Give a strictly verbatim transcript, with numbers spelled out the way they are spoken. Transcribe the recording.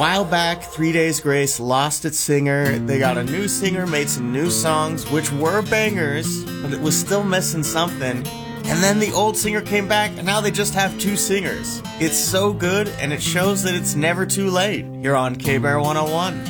while back, Three Days Grace lost its singer. They got a new singer, made some new songs, which were bangers, but it was still missing something. And then the old singer came back, and now they just have two singers. It's so good, and it shows that it's never too late. You're on K-Bear one oh one.